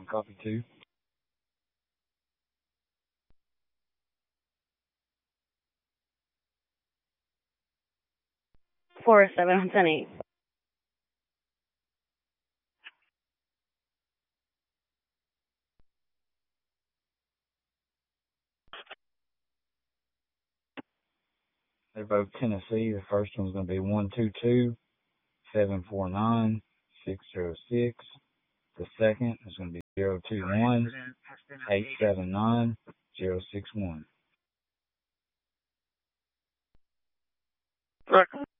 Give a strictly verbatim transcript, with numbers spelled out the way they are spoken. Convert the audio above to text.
one, copy two. four seven ten eight. They're both Tennessee. The first one's going to be one two two, seven four nine, six zero six. The second is going to be zero two one, eight seven nine, zero six one.